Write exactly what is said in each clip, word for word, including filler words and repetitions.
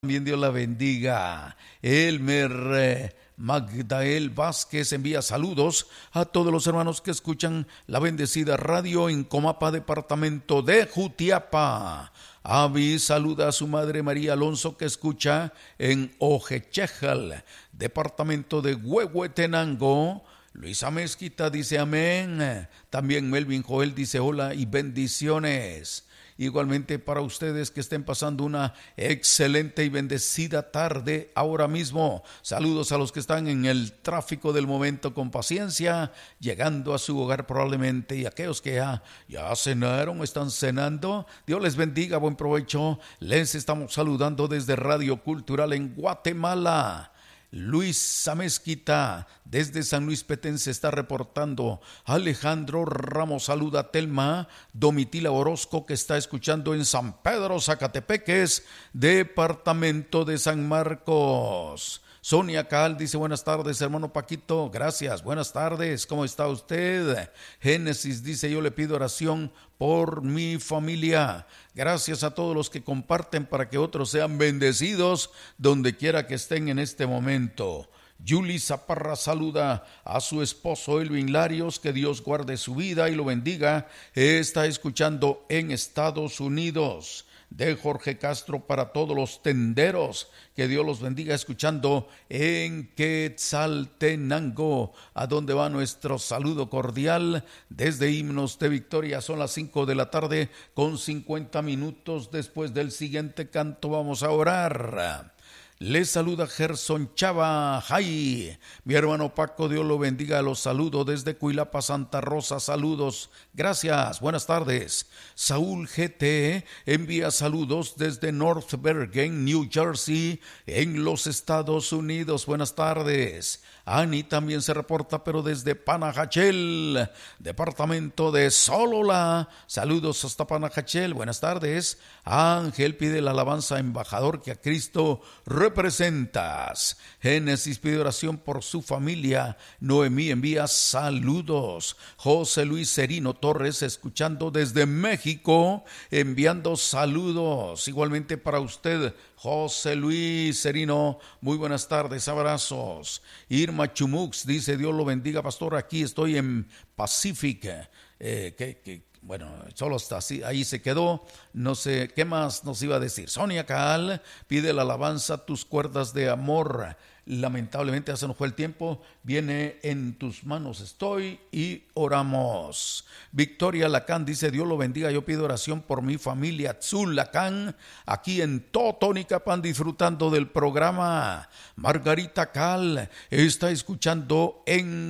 También Dios la bendiga. Elmer eh, Magdael Vázquez envía saludos a todos los hermanos que escuchan la bendecida radio en Comapa, departamento de Jutiapa. Avi saluda a su madre María Alonso, que escucha en Ojechejal, departamento de Huehuetenango. Luisa Mezquita dice amén. También Melvin Joel dice hola y bendiciones. Igualmente para ustedes que estén pasando una excelente y bendecida tarde ahora mismo. Saludos a los que están en el tráfico del momento con paciencia, llegando a su hogar probablemente, y aquellos que ya, ya cenaron, están cenando. Dios les bendiga, buen provecho. Les estamos saludando desde Radio Cultural en Guatemala. Luis Mezquita desde San Luis Petén se está reportando. Alejandro Ramos saluda a Telma. Domitila Orozco, que está escuchando en San Pedro, Zacatepeques, departamento de San Marcos. Sonia Cal dice buenas tardes, hermano Paquito. Gracias, buenas tardes, ¿cómo está usted? Génesis dice yo le pido oración por mi familia. Gracias a todos los que comparten para que otros sean bendecidos donde quiera que estén en este momento. Yuli Zaparra saluda a su esposo Elvin Larios, que Dios guarde su vida y lo bendiga. Está escuchando en Estados Unidos. De Jorge Castro para todos los tenderos, que Dios los bendiga, escuchando en Quetzaltenango, a donde va nuestro saludo cordial desde Himnos de Victoria. Son las cinco de la tarde con cincuenta minutos. Después del siguiente canto vamos a orar. Les saluda Gerson Chava. ¡Ay! Mi hermano Paco, Dios lo bendiga. Los saludo desde Cuilapa, Santa Rosa. Saludos. Gracias. Buenas tardes. Saúl G T envía saludos desde North Bergen, New Jersey, en los Estados Unidos. Buenas tardes. Ani también se reporta, pero desde Panajachel, departamento de Solola. Saludos hasta Panajachel. Buenas tardes. Ángel pide la alabanza, embajador que a Cristo representas. Génesis pide oración por su familia. Noemí envía saludos. José Luis Serino Torres, escuchando desde México, enviando saludos. Igualmente para usted, José Luis Serino, muy buenas tardes, abrazos. Irma Chumux dice, Dios lo bendiga, pastor, aquí estoy en Pacific. Eh, que, que, bueno, solo está así, ahí se quedó, no sé, ¿qué más nos iba a decir? Sonia Caal pide la alabanza, tus cuerdas de amor. Lamentablemente ya se nos fue el tiempo. Viene en tus manos estoy y oramos. Victoria Lacán dice, Dios lo bendiga, yo pido oración por mi familia Tzul Lacán, aquí en Totonicapán, disfrutando del programa. Margarita Cal está escuchando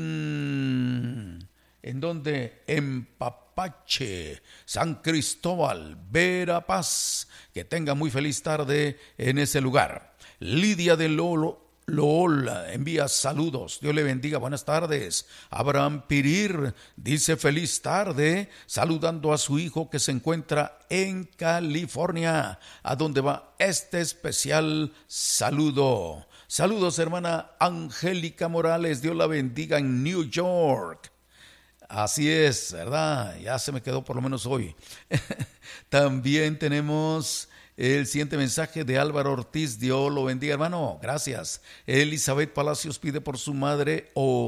en... ¿En dónde? En Papache, San Cristóbal, Verapaz. Que tenga muy feliz tarde en ese lugar. Lidia de Lolo Lool envía saludos, Dios le bendiga, buenas tardes. Abraham Pirir dice feliz tarde, saludando a su hijo que se encuentra en California, a donde va este especial saludo. Saludos, hermana Angélica Morales, Dios la bendiga en New York. Así es, ¿verdad? Ya se me quedó por lo menos hoy. También tenemos el siguiente mensaje de Álvaro Ortiz. Dios lo bendiga, hermano. Gracias. Elizabeth Palacios pide por su madre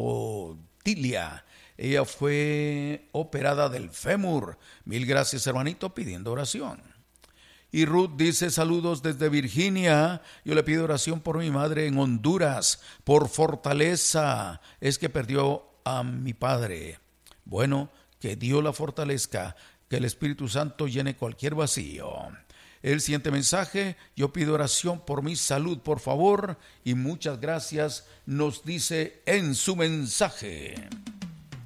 Otilia. Ella fue operada del fémur. Mil gracias, hermanito, pidiendo oración. Y Ruth dice saludos desde Virginia. Yo le pido oración por mi madre en Honduras, por fortaleza. Es que perdió a mi padre. Bueno, que Dios la fortalezca, que el Espíritu Santo llene cualquier vacío. El siguiente mensaje, yo pido oración por mi salud, por favor, y muchas gracias, nos dice en su mensaje.